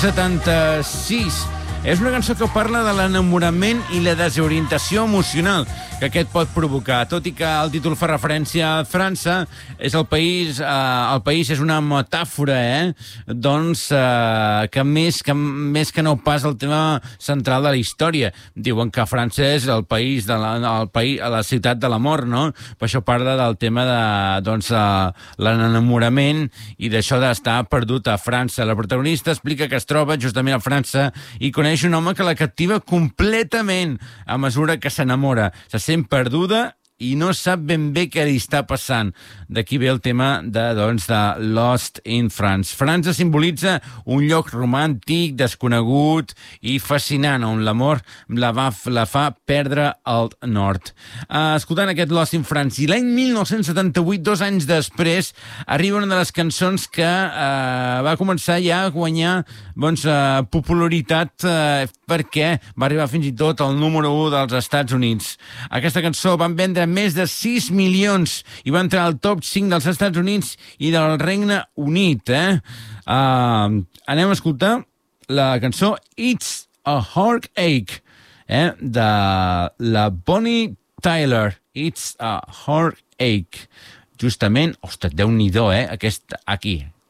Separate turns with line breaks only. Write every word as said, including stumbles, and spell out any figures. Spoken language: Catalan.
setanta-sis. És una cançó que parla de l'enamorament i la desorientació emocional que aquest pot provocar. Tot i que el títol fa referència a França, és el país, eh, el país és una metàfora, eh? Doncs eh, que, més, que més que no pas el tema central de la història. Diuen que França és el país de la, el país, la ciutat de l'amor, no? Per això parla del tema de doncs, eh, l'enamorament i d'això d'estar perdut a França. La protagonista explica que es troba justament a França i coneix un home que la captiva completament a mesura que s'enamora. Se sent perduda i no sap ben bé què li està passant. D'aquí ve el tema de, doncs, de Lost in France. França simbolitza un lloc romàntic, desconegut i fascinant, on l'amor la, va, la fa perdre el nord. Uh, escoltant aquest Lost in France, i l'any mil nou-cents setanta-vuit, dos anys després, arriba una de les cançons que uh, va començar ja a guanyar doncs, uh, popularitat uh, perquè va arribar fins i tot al número u dels Estats Units. Aquesta cançó van vendre més de sis milions i va entrar al top cinc dels Estats Units i del Regne Unit. Eh? Uh, anem a escoltar la cançó It's a Heartache, eh? de la Bonnie Tyler. It's a Heartache. Justament, ostres, Déu-n'hi-do, eh? Aquest aquí.